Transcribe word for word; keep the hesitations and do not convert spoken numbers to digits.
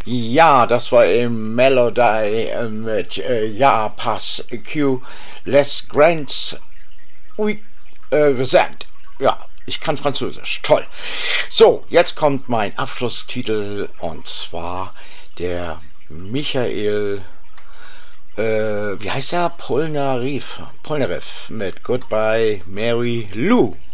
Ja, das war eben Melody äh, mit äh, Ja, Pass, Q, Les Grands, oui, äh, gesagt. Ja, ich kann Französisch. Toll. So, jetzt kommt mein Abschlusstitel und zwar der Michael, äh, wie heißt er? Polnareff. Polnareff mit Goodbye Mary Lou.